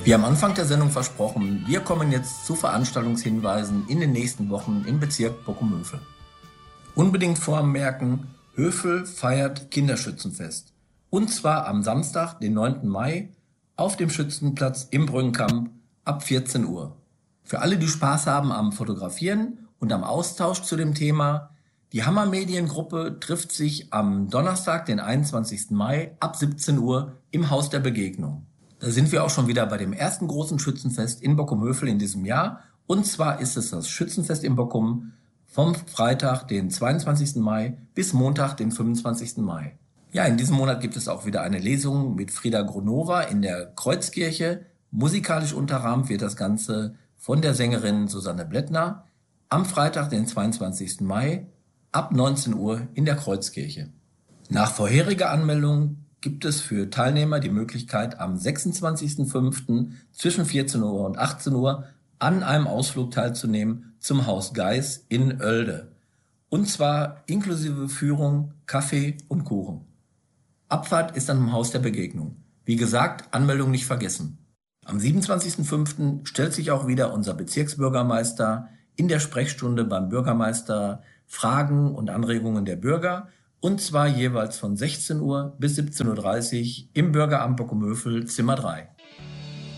Wie am Anfang der Sendung versprochen, wir kommen jetzt zu Veranstaltungshinweisen in den nächsten Wochen im Bezirk Bochum-Hövel. Unbedingt vormerken, Hövel feiert Kinderschützenfest. Und zwar am Samstag, den 9. Mai, auf dem Schützenplatz im Brückenkamp ab 14 Uhr. Für alle, die Spaß haben am Fotografieren und am Austausch zu dem Thema, die Hammer Mediengruppe trifft sich am Donnerstag, den 21. Mai ab 17 Uhr im Haus der Begegnung. Da sind wir auch schon wieder bei dem ersten großen Schützenfest in Bochum-Hövel in diesem Jahr. Und zwar ist es das Schützenfest in Bochum vom Freitag, den 22. Mai bis Montag, den 25. Mai. Ja, in diesem Monat gibt es auch wieder eine Lesung mit Frieda Gronova in der Kreuzkirche. Musikalisch unterrahmt wird das Ganze von der Sängerin Susanne Blättner am Freitag, den 22. Mai ab 19 Uhr in der Kreuzkirche. Nach vorheriger Anmeldung gibt es für Teilnehmer die Möglichkeit, am 26.05. zwischen 14 Uhr und 18 Uhr an einem Ausflug teilzunehmen zum Haus Geis in Oelde. Und zwar inklusive Führung, Kaffee und Kuchen. Abfahrt ist dann im Haus der Begegnung. Wie gesagt, Anmeldung nicht vergessen. Am 27.05. stellt sich auch wieder unser Bezirksbürgermeister in der Sprechstunde beim Bürgermeister Fragen und Anregungen der Bürger, und zwar jeweils von 16 Uhr bis 17.30 Uhr im Bürgeramt Bochum-Hövel, Zimmer 3.